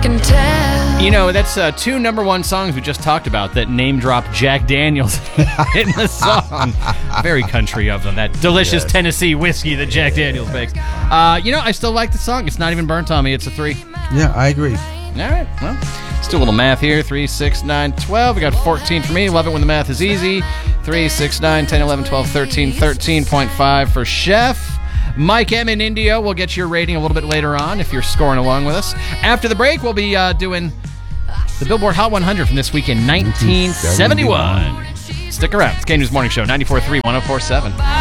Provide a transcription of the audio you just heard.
can tell. You know, that's two number one songs we just talked about that name drop Jack Daniels in the song. Very country of them. That delicious Tennessee whiskey that Jack Daniels makes. I still like the song. It's not even burnt on me. It's a 3. Yeah, I agree. All right, well, let's do a little math here. 3, 6, 9, 12. We got 14 for me. Love it when the math is easy. 3, 6, 9, 10, 11, 12, 13. 13.5 for Chef. Mike M. in India will get your rating a little bit later on if you're scoring along with us. After the break, we'll be doing the Billboard Hot 100 from this week in 1971. Stick around. It's K News Morning Show, 94.3, 104.7.